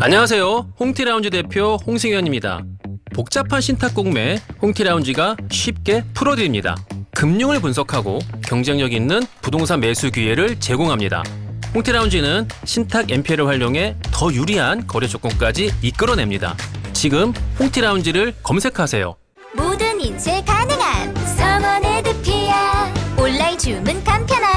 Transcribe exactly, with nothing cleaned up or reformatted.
안녕하세요. 홍티라운지 대표 홍승현입니다. 복잡한 신탁 공매 홍티라운지가 쉽게 풀어드립니다. 금융을 분석하고 경쟁력 있는 부동산 매수 기회를 제공합니다. 홍티라운지는 신탁 엠피엘을 활용해 더 유리한 거래 조건까지 이끌어냅니다. 지금 홍티라운지를 검색하세요. 모든 인쇄 가능한 성원 에드피아 온라인 주문